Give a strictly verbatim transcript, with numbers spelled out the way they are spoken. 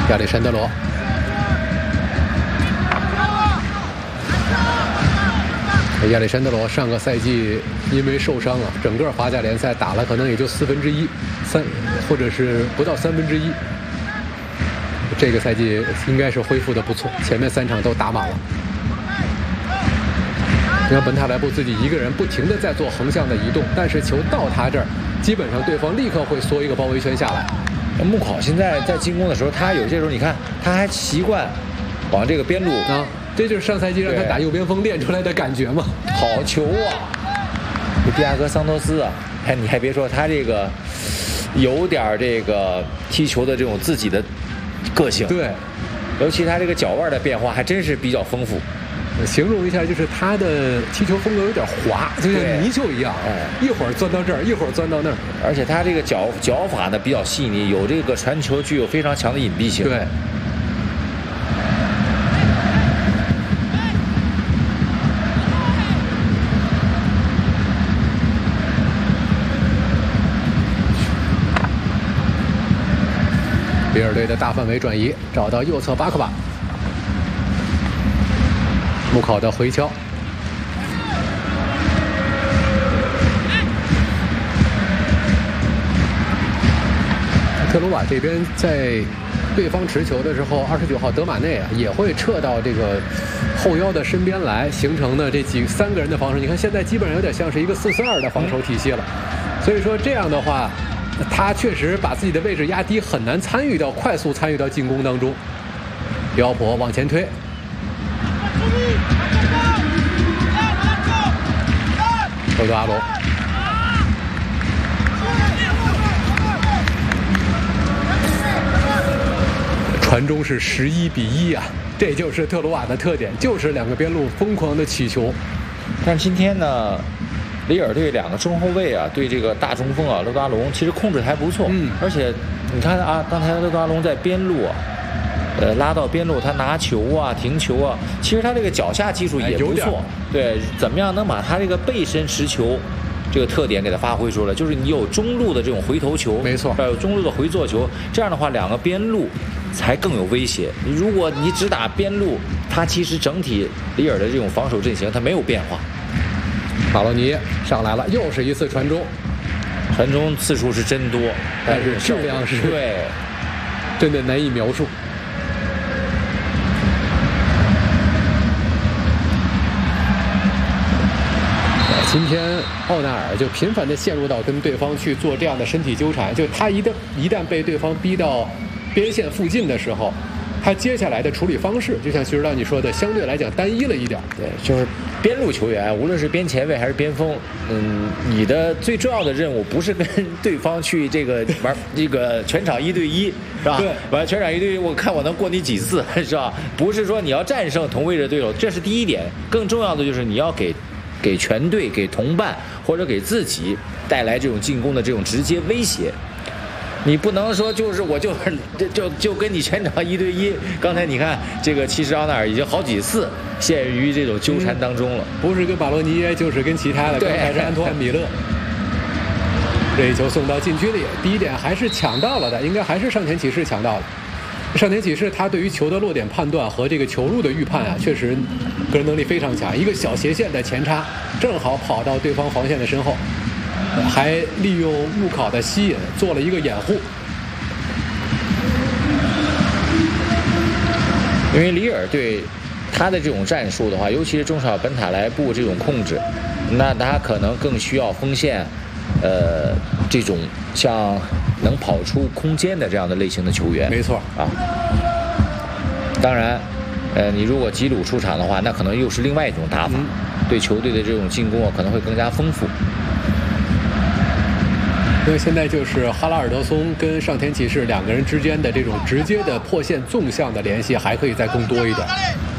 亚历山德罗。亚历山德罗上个赛季因为受伤啊，整个法甲联赛打了可能也就四分之一，三或者是不到三分之一。这个赛季应该是恢复的不错，前面三场都打满了。你看本塔莱布自己一个人不停的在做横向的移动，但是球到他这儿，基本上对方立刻会缩一个包围圈下来。 穆考现在在进攻的时候，他有些时候你看他还习惯往这个边路啊。这就是上赛季让他打右边锋练出来的感觉嘛。 好球啊！这蒂亚戈桑托斯啊，哎，你还别说，他这个有点这个踢球的这种自己的个性。 对， 尤其他这个脚腕的变化还真是比较丰富。 形容一下，就是他的踢球风格有点滑，就像泥鳅一样，哎，一会儿钻到这儿，一会儿钻到那儿。 而且他这个脚脚法呢比较细腻，有这个传球具有非常强的隐蔽性。 对。比尔队的大范围转移，找到右侧巴克巴，穆考的回敲，特鲁瓦这边在对方持球的时候，二十九号德马内啊也会撤到这个后腰的身边来，形成的这几三个人的防守。你看现在基本上有点像是一个四四二的防守体系了，所以说这样的话。他确实把自己的位置压低，很难参与到快速参与到进攻当中。彪婆往前推，欧多阿罗，传中是十一比一啊！这就是特鲁瓦的特点，就是两个边路疯狂的起球。 但今天呢？里尔队两个中后卫啊，对这个大中锋啊，勒达隆其实控制还不错。嗯，而且你看啊，刚才勒达隆在边路啊，呃，拉到边路，他拿球啊、停球啊，其实他这个脚下技术也不错。对，怎么样能把他这个背身持球这个特点给他发挥出来？就是你有中路的这种回头球， 没错， 有中路的回做球，这样的话，两个边路才更有威胁。如果你只打边路，他其实整体里尔的这种防守阵型他没有变化。 马洛尼上来了，又是一次传中， 传中次数是真多， 但是质量是对， 真的难以描述。今天奥纳尔就频繁地陷入到跟对方去做这样的身体纠缠，就他一旦一旦被对方逼到边线附近的时候，他接下来的处理方式，就像徐指导你说的，相对来讲单一了一点。 对，就是边路球员，无论是边前卫还是边锋，嗯，你的最重要的任务不是跟对方去这个玩这个全场一对一，是吧？ 对， 完全场一对一，我看我能过你几次，是吧？不是说你要战胜同位置对手，这是第一点。更重要的就是你要给给全队、给同伴或者给自己带来这种进攻的这种直接威胁。你不能说就是我就就就就跟你全场一对一。刚才你看这个，其实奥纳尔已经好几次陷于这种纠缠当中了， 嗯、不是跟马洛尼耶，就是跟其他的， 对， 还是安托万米勒。这一球送到禁区里，第一点还是抢到了的，应该还是上田启士抢到了。上田启士他对于球的落点判断和这个球路的预判啊，确实个人能力非常强。一个小斜线的前插，正好跑到对方防线的身后。还利用穆考的吸引做了一个掩护， 因为里尔对他的这种战术的话，尤其是中场本塔莱布这种控制，那他可能更需要锋线，呃，这种像能跑出空间的这样的类型的球员。 没错啊，当然，呃，你如果吉鲁出场的话，那可能又是另外一种打法，嗯、对球队的这种进攻啊可能会更加丰富。 因为现在就是哈拉尔德松跟上田启士两个人之间的这种直接的破线纵向的联系还可以再更多一点。